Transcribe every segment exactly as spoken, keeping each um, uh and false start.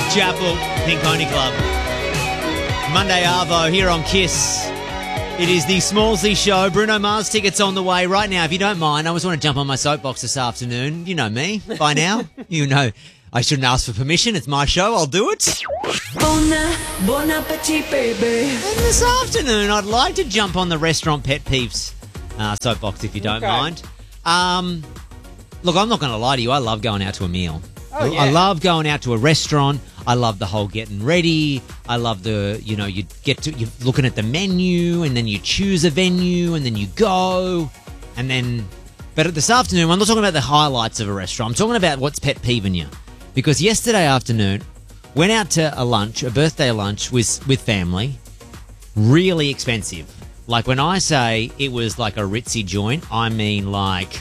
Chapel, Pink Pony Club. Monday Arvo here on Kiss. It is the Smallsy Show. Bruno Mars tickets on the way right now. If you don't mind, I just want to jump on my soapbox this afternoon. You know me by now. You know I shouldn't ask for permission. It's my show. I'll do it. Bon, bon appetit, baby. And this afternoon, I'd like to jump on the restaurant pet peeves uh, soapbox, if you don't Okay. mind. Um, look, I'm not going to lie to you. I love going out to a meal. Oh, yeah. I love going out to a restaurant. I love the whole getting ready. I love the, you know, you get to, you're looking at the menu and then you choose a venue and then you go. And then, but this afternoon, I'm not talking about the highlights of a restaurant. I'm talking about what's pet peeving you. Because yesterday afternoon, went out to a lunch, a birthday lunch with, with family. Really expensive. Like when I say it was like a ritzy joint, I mean like,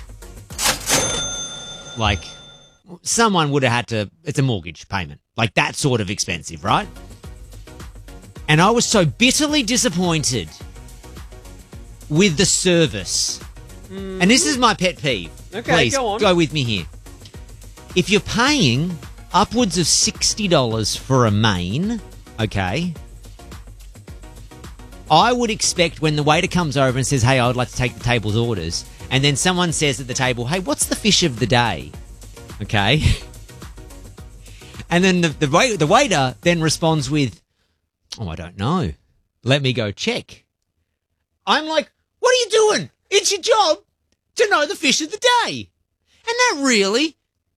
like someone would have had to, it's a mortgage payment. Like that sort of expensive, right? And I was so bitterly disappointed with the service. Mm. And this is my pet peeve. Okay, Please, go on. go with me here. If you're paying upwards of sixty dollars for a main, okay, I would expect when the waiter comes over and says, hey, I would like to take the table's orders, and then someone says at the table, hey, what's the fish of the day? Okay. And then the, the, wait, the waiter then responds with, oh, I don't know. Let me go check. I'm like, what are you doing? It's your job to know the fish of the day. And that really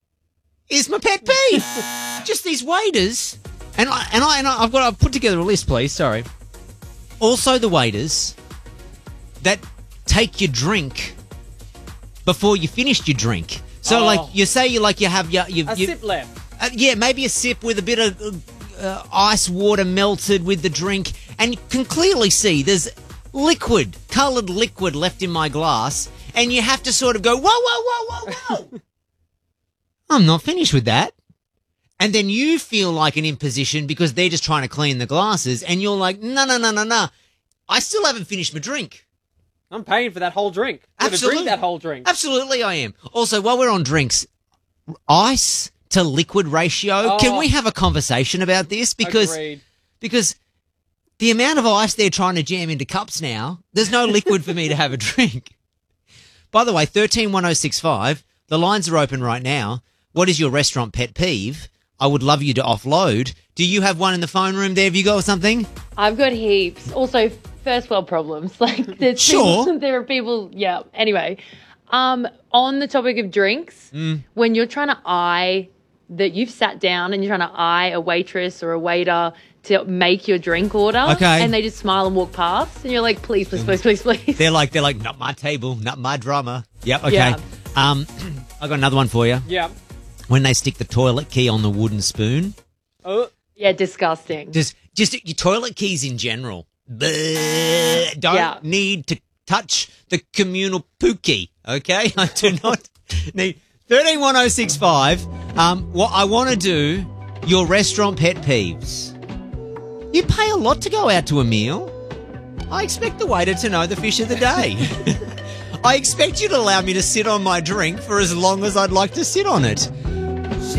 is my pet peeve. Just these waiters. And, I, and, I, and I, I've got I've put together a list, please. Sorry. Also the waiters that take your drink before you finished your drink. So, Oh. like, you say you like you have your... You, A you, sip left. uh, yeah, maybe a sip with a bit of uh, ice water melted with the drink, and you can clearly see there's liquid, coloured liquid left in my glass, and you have to sort of go, whoa, whoa, whoa, whoa, whoa. I'm not finished with that. And then you feel like an imposition because they're just trying to clean the glasses, and you're like, no, no, no, no, no. I still haven't finished my drink. I'm paying for that whole drink. I'm gonna Absolutely. drink that whole drink. Absolutely I am. Also, while we're on drinks, ice to liquid ratio, Oh. can we have a conversation about this? Because Agreed. because the amount of ice they're trying to jam into cups now, there's no liquid for me to have a drink. By the way, thirteen one oh six five, the lines are open right now. What is your restaurant pet peeve? I would love you to offload. Do you have one in the phone room there? Have you got something? I've got heaps. Also, first world problems. Like, there's Sure. people, there are people. Yeah. Anyway, um, on the topic of drinks, Mm. when you're trying to eye that you've sat down and you're trying to eye a waitress or a waiter to make your drink order, Okay. and they just smile and walk past, and you're like, please, please, please, please, please. They're like, they're like, not my table, not my drama. Yep, okay. Yeah. Um, I got another one for you. Yeah. When they stick the toilet key on the wooden spoon. Oh, Yeah, disgusting. Just, just your toilet keys in general. Bleh, don't Yeah. need to touch the communal pookie, okay? I do not need... thirteen one oh six five, um, what I want to do, your restaurant pet peeves. You pay a lot to go out to a meal. I expect the waiter to know the fish of the day. I expect you to allow me to sit on my drink for as long as I'd like to sit on it.